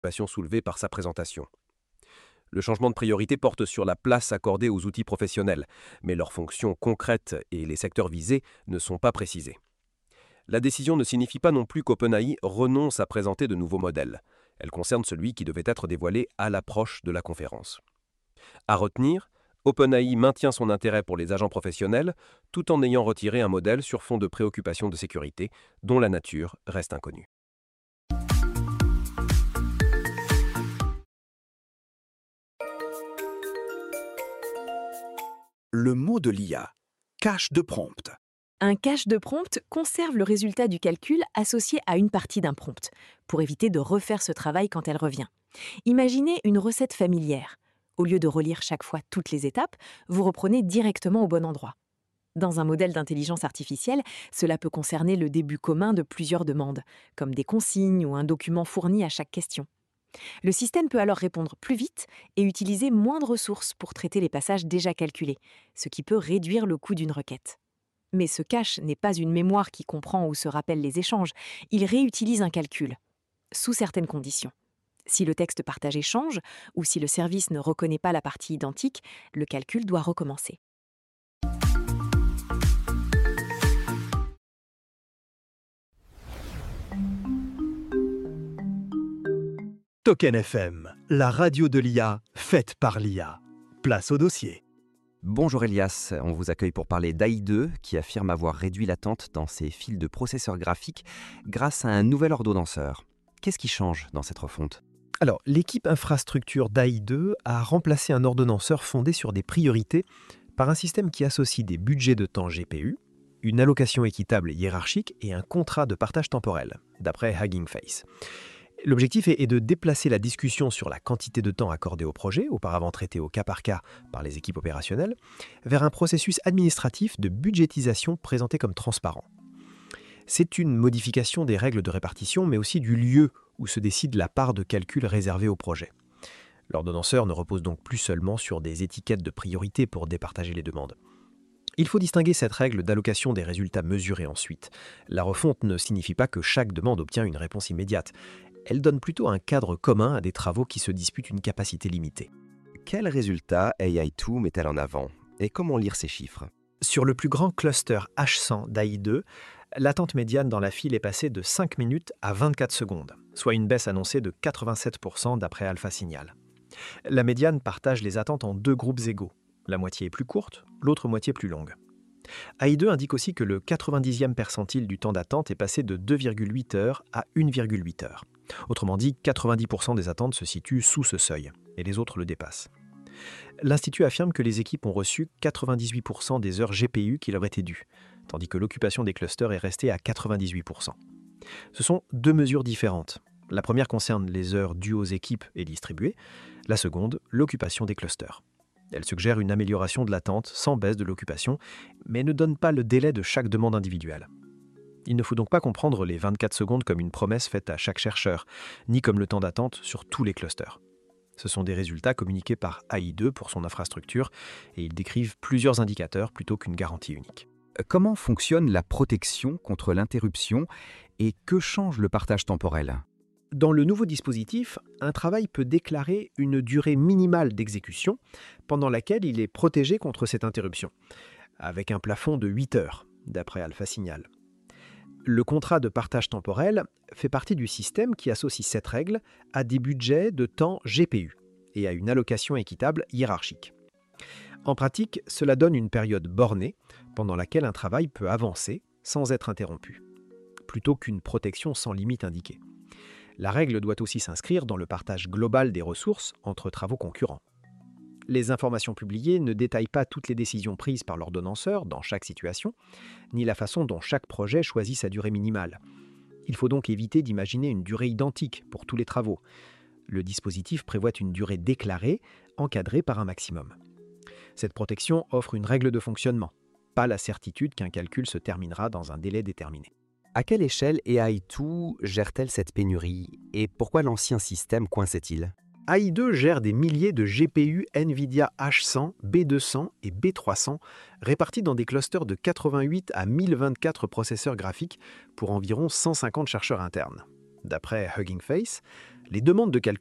préoccupations soulevées par sa présentation. Le changement de priorité porte sur la place accordée aux outils professionnels, mais leurs fonctions concrètes et les secteurs visés ne sont pas précisés. La décision ne signifie pas non plus qu'OpenAI renonce à présenter de nouveaux modèles. Elle concerne celui qui devait être dévoilé à l'approche de la conférence. À retenir, OpenAI maintient son intérêt pour les agents professionnels tout en ayant retiré un modèle sur fond de préoccupations de sécurité dont la nature reste inconnue. Le mot de l'IA, cache de prompt. Un cache de prompt conserve le résultat du calcul associé à une partie d'un prompt, pour éviter de refaire ce travail quand elle revient. Imaginez une recette familière. Au lieu de relire chaque fois toutes les étapes, vous reprenez directement au bon endroit. Dans un modèle d'intelligence artificielle, cela peut concerner le début commun de plusieurs demandes, comme des consignes ou un document fourni à chaque question. Le système peut alors répondre plus vite et utiliser moins de ressources pour traiter les passages déjà calculés, ce qui peut réduire le coût d'une requête. Mais ce cache n'est pas une mémoire qui comprend ou se rappelle les échanges, il réutilise un calcul, sous certaines conditions. Si le texte partagé change ou si le service ne reconnaît pas la partie identique, le calcul doit recommencer. Token FM, la radio de l'IA, faite par l'IA. Place au dossier. Bonjour Elias, on vous accueille pour parler d'AI2 qui affirme avoir réduit l'attente dans ses fils de processeurs graphiques grâce à un nouvel ordonnanceur. Qu'est-ce qui change dans cette refonte ? Alors, l'équipe infrastructure d'AI2 a remplacé un ordonnanceur fondé sur des priorités par un système qui associe des budgets de temps GPU, une allocation équitable et hiérarchique et un contrat de partage temporel, d'après Hugging Face. L'objectif est de déplacer la discussion sur la quantité de temps accordé au projet, auparavant traité au cas par cas par les équipes opérationnelles, vers un processus administratif de budgétisation présenté comme transparent. C'est une modification des règles de répartition, mais aussi du lieu où se décide la part de calcul réservée au projet. L'ordonnanceur ne repose donc plus seulement sur des étiquettes de priorité pour départager les demandes. Il faut distinguer cette règle d'allocation des résultats mesurés ensuite. La refonte ne signifie pas que chaque demande obtient une réponse immédiate. Elle donne plutôt un cadre commun à des travaux qui se disputent une capacité limitée. Quels résultats AI2 met-elle en avant et comment lire ces chiffres ? Sur le plus grand cluster H100 d'AI2, l'attente médiane dans la file est passée de 5 minutes à 24 secondes, soit une baisse annoncée de 87% d'après Alpha Signal. La médiane partage les attentes en deux groupes égaux. La moitié est plus courte, l'autre moitié plus longue. AI2 indique aussi que le 90e percentile du temps d'attente est passé de 2,8 heures à 1,8 heures. Autrement dit, 90% des attentes se situent sous ce seuil, et les autres le dépassent. L'Institut affirme que les équipes ont reçu 98% des heures GPU qui leur étaient dues, tandis que l'occupation des clusters est restée à 98%. Ce sont deux mesures différentes. La première concerne les heures dues aux équipes et distribuées, la seconde, l'occupation des clusters. Elle suggère une amélioration de l'attente sans baisse de l'occupation, mais ne donne pas le délai de chaque demande individuelle. Il ne faut donc pas comprendre les 24 secondes comme une promesse faite à chaque chercheur, ni comme le temps d'attente sur tous les clusters. Ce sont des résultats communiqués par AI2 pour son infrastructure, et ils décrivent plusieurs indicateurs plutôt qu'une garantie unique. Comment fonctionne la protection contre l'interruption et que change le partage temporel ? Dans le nouveau dispositif, un travail peut déclarer une durée minimale d'exécution pendant laquelle il est protégé contre cette interruption, avec un plafond de 8 heures, d'après Alpha Signal. Le contrat de partage temporel fait partie du système qui associe cette règle à des budgets de temps GPU et à une allocation équitable hiérarchique. En pratique, cela donne une période bornée pendant laquelle un travail peut avancer sans être interrompu, plutôt qu'une protection sans limite indiquée. La règle doit aussi s'inscrire dans le partage global des ressources entre travaux concurrents. Les informations publiées ne détaillent pas toutes les décisions prises par l'ordonnanceur dans chaque situation, ni la façon dont chaque projet choisit sa durée minimale. Il faut donc éviter d'imaginer une durée identique pour tous les travaux. Le dispositif prévoit une durée déclarée, encadrée par un maximum. Cette protection offre une règle de fonctionnement, pas la certitude qu'un calcul se terminera dans un délai déterminé. À quelle échelle AI2 gère-t-elle cette pénurie et pourquoi l'ancien système coinçait-il ? AI2 gère des milliers de GPU NVIDIA H100, B200 et B300 répartis dans des clusters de 88 à 1024 processeurs graphiques pour environ 150 chercheurs internes. D'après Hugging Face, les demandes de calcul